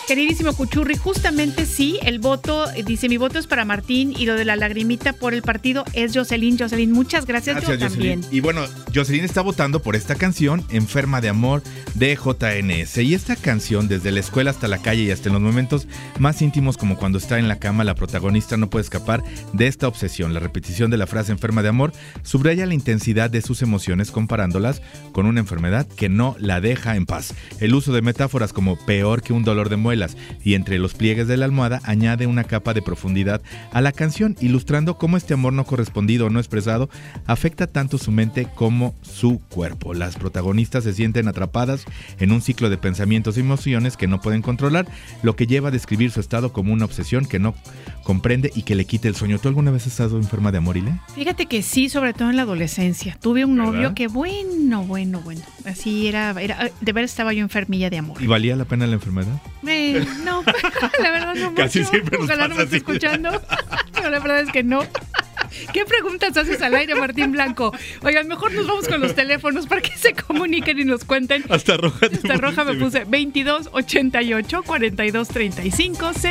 Queridísimo Cuchurri, justamente sí, el voto, dice, mi voto es para Martín y lo de la lagrimita por el partido es Jocelyn. Jocelyn, muchas gracias, yo también. Y bueno, Jocelyn está votando por esta canción, Enferma de Amor, de JNS. Y esta canción, desde la escuela hasta la calle y hasta en los momentos más íntimos, como cuando está en la cama, la protagonista no puede escapar de esta obsesión. La repetición de la frase Enferma de Amor subraya la intensidad de sus emociones comparándolas con una enfermedad que no la deja en paz. El uso de metáforas como peor que un dolor de muelas y entre los pliegues de la almohada añade una capa de profundidad a la canción, ilustrando cómo este amor no correspondido o no expresado afecta tanto su mente como su cuerpo. Las protagonistas se sienten atrapadas en un ciclo de pensamientos y emociones que no pueden controlar, lo que lleva a describir su estado como una obsesión que no comprende y que le quita el sueño. ¿Tú alguna vez has estado enferma de amor, Ile? Fíjate que sí, sobre todo en la adolescencia. Tuve un novio que bueno. Así era, de ver estaba yo enfermilla de amor. ¿Y valía la pena la enfermedad? No, la verdad no mucho. Casi siempre nos Ojalá pasa no me esté escuchando, pero la verdad es que no. ¿Qué preguntas haces al aire, Martín Blanco? Oigan, mejor nos vamos con los teléfonos para que se comuniquen y nos cuenten. Hasta roja me puse 22 88 42 35